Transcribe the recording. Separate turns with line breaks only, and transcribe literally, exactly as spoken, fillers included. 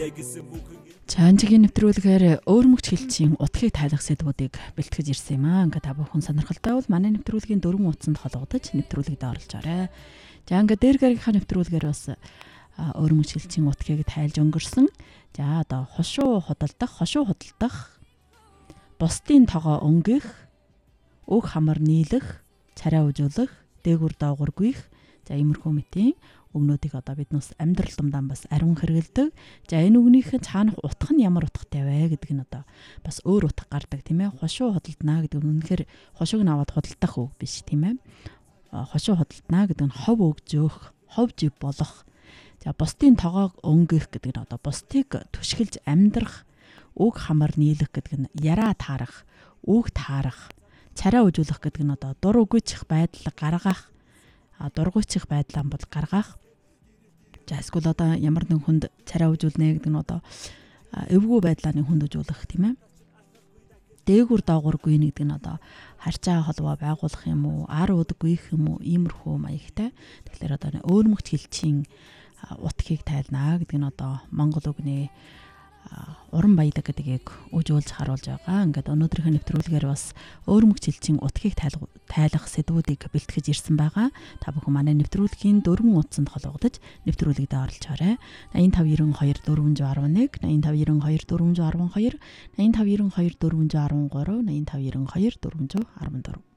Чанжигийн нэвтрүүлгээр өөрмөгч хэлчийн утгыг тайлах сэдвүүдийг бэлтгэж ирсэн юм аа. Ингээ та бүхэн сонирхолтой бол манай нэвтрүүлгийн дөрвөн утсанд холбогдож нэвтрүүлэгт оролцоорой. За ингээ дээр гаригийнхаа нэвтрүүлгээр бас өөрмөгч хэлчийн утгыг тайлж өнгөрсөн. За одоо хошуу худалдах, хошуу худалдах, бусдын тогоо өнгөх, өг хамар нийлэх, царай үзүүлэх, дээгүр доогуур гүйх. За иймэрхүү мэтийн өгнүүдийг одоо биднээс амьдрал думдаан бас ариун хэрэгэлдэг. За энэ үгнийхэн цаанах утга нь ямар утгатай вэ гэдэг нь одоо бас өөр утга гардаг тийм ээ. Хошуу худалдана гэдэг нь үнэхээр хошууг нь аваад худалдах үг биш тийм ээ. Хошуу худалдана гэдэг нь хов өгжөөх, хов жив болох. За бусдын тоогоог өнгөх гэдэг нь одоо бусдыг түшгэлж амьдрах, үг хамар нийлэх гэдэг нь яраа таарах, үг таарах, царай үзүүлэх гэдэг нь одоо дур үгүйчих байдал гаргах, дургуйчих байдлаа бол гаргах. За эсвэл одоо ямар нэгэн хүнд царай үзүүлнэ гэдэг нь одоо эвгүй байдлаа нэг хүнд үзүүлэх тийм ээ. Дээгүр доогуургүй гэдэг нь одоо харьцаа холбоо байгуулах юм уу, ар уд гүйх юм уу, иймэрхүү маягтай. Тэгэхээр одоо өөрмөгч хэлчийн утгыг тайлнаа гэдэг нь одоо монгол үгний уран баялаг гэдгийг үжүүлж харуулж байгаа. Ингээд өнөөдрийнхөө нэвтрүүлгээр бас өөрмөгч хэлчийн утгыг тайлах сэдвүүдийг бэлтгэж ирсэн байгаа. Та бүхэн манай нэвтрүүлгийн дөрвөн утсанд холбогдож нэвтрүүлэгт оролцоорой. найман тав ерөн хоёр дөрвөн один нэг, найман тав ерөн хоёр дөрвөн один хоёр, найман тав ерөн хоёр дөрвөн один гурав, найман тав ерөн хоёр дөрвөн один дөрв.